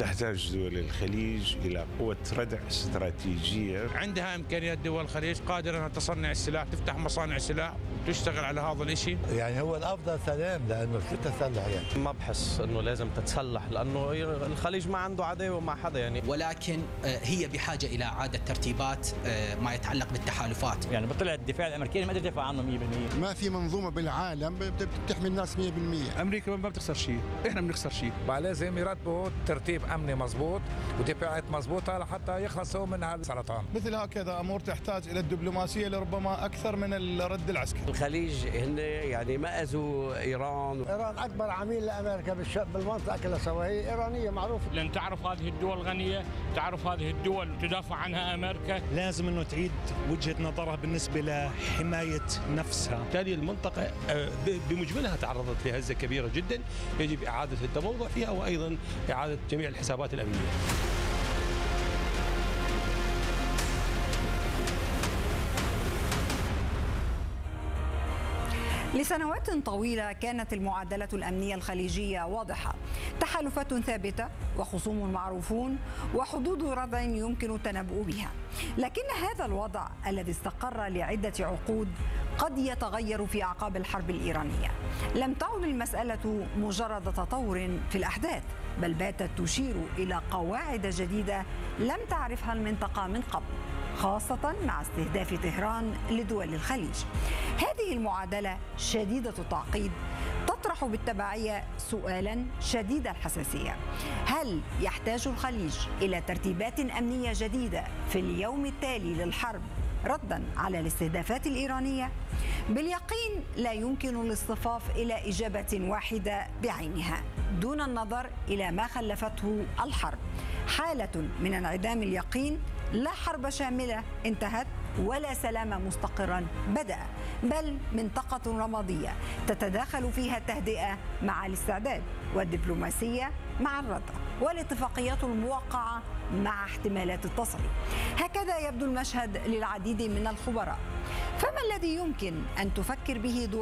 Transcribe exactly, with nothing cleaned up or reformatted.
تحتاج دول الخليج إلى قوة ردع استراتيجية. عندها إمكانيات دول الخليج قادرة أنها تصنع السلاح، تفتح مصانع سلاح وتشتغل على هذا الشيء. يعني هو الأفضل سلام، لأنه شو تسلح يعني؟ ما بحس أنه لازم تتسلح، لأنه الخليج ما عنده عداوة مع حدا يعني. ولكن هي بحاجة إلى إعادة ترتيبات ما يتعلق بالتحالفات. يعني بطلع الدفاع الأمريكي ما تدافع عنه مية بالمية. ما في منظومة بالعالم بتحمي الناس مية بالمية. أمريكا ما بتخسر شيء، إحنا بنخسر شيء. لازم يرتبوا ترتيب أمني مضبوط ودفاعات مضبوطة لحتى يخلصوا من هذا السرطان. مثل هكذا أمور تحتاج إلى الدبلوماسية لربما أكثر من الرد العسكري. الخليج هن يعني ما أذوا إيران. إيران أكبر عميل لأمريكا بالمنطقة كلها، سواء هي إيرانية معروفة. لأن تعرف هذه الدول غنية، تعرف هذه الدول تدافع عنها أمريكا. لازم أنه تعيد وجهة نظرها بالنسبة لحماية نفسها. بالتالي المنطقة بمجملها تعرضت لهزة كبيرة جدا، يجب إعادة التموضع فيها وأيضا إعادة جميع الحسابات الأمنية. لسنوات طويلة كانت المعادلة الأمنية الخليجية واضحة، تحالفات ثابتة وخصوم معروفون وحدود ردع يمكن التنبؤ بها. لكن هذا الوضع الذي استقر لعدة عقود قد يتغير في أعقاب الحرب الإيرانية. لم تعد المسألة مجرد تطور في الأحداث، بل باتت تشير إلى قواعد جديدة لم تعرفها المنطقة من قبل، خاصة مع استهداف طهران لدول الخليج. هذه المعادلة شديدة التعقيد تطرح بالتبعية سؤالا شديد الحساسية: هل يحتاج الخليج إلى ترتيبات أمنية جديدة في اليوم التالي للحرب ردا على الاستهدافات الإيرانية؟ باليقين لا يمكن الاصطفاف إلى إجابة واحدة بعينها دون النظر إلى ما خلفته الحرب. حالة من انعدام اليقين، لا حرب شاملة انتهت ولا سلام مستقرا بدأ، بل منطقة رمادية تتداخل فيها التهدئة مع الاستعداد، والدبلوماسية مع الردع، والاتفاقيات الموقعة مع احتمالات التصعيد. هكذا يبدو المشهد للعديد من الخبراء. فما الذي يمكن أن تفكر به دول